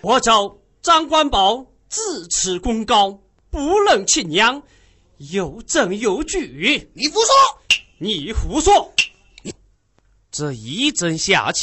我找张官宝自持功高，不能请娘，有证有据。 你胡说！ 你胡说！这一针下去。